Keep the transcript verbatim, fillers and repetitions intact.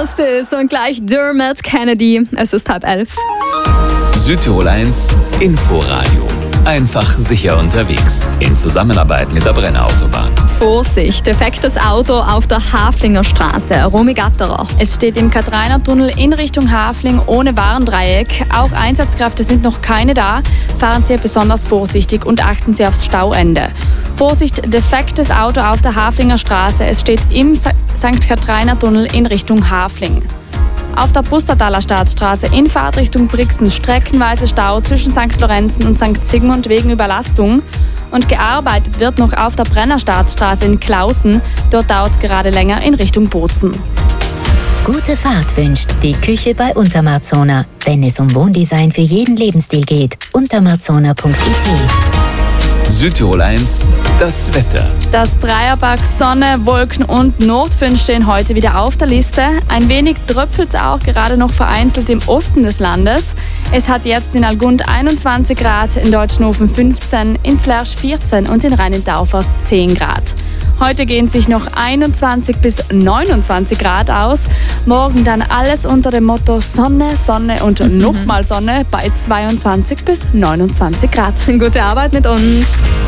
Justice und gleich Dermot Kennedy. Es ist halb elf. Südtirol eins Inforadio. Einfach sicher unterwegs. In Zusammenarbeit mit der Brenner Autobahn. Vorsicht, defektes Auto auf der Haflinger Straße, Romy-Gatterer. Es steht im Kathreiner-Tunnel in Richtung Hafling ohne Warndreieck. Auch Einsatzkräfte sind noch keine da. Fahren Sie besonders vorsichtig und achten Sie aufs Stauende. Vorsicht, defektes Auto auf der Haflinger Straße. Es steht im Sankt Kathreiner-Tunnel in Richtung Hafling. Auf der Pustertaler Staatsstraße in Fahrtrichtung Brixen streckenweise Stau zwischen Sankt Lorenzen und Sankt Sigmund wegen Überlastung. Und gearbeitet wird noch auf der Brenner Staatsstraße in Klausen. Dort dauert es gerade länger in Richtung Bozen. Gute Fahrt wünscht die Küche bei Untermarzona. Wenn es um Wohndesign für jeden Lebensstil geht, untermarzona punkt i t. Südtirol eins, das Wetter. Das Dreierpack Sonne, Wolken und Nordföhn stehen heute wieder auf der Liste. Ein wenig tröpfelt es auch gerade noch vereinzelt im Osten des Landes. Es hat jetzt in Algund einundzwanzig Grad, in Deutschnofen fünfzehn, in Flersch vierzehn und in Rhein-in-Taufers zehn Grad. Heute gehen sich noch einundzwanzig bis neunundzwanzig Grad aus. Morgen dann alles unter dem Motto Sonne, Sonne und mhm. nochmal Sonne bei zweiundzwanzig bis neunundzwanzig Grad. Gute Arbeit mit uns.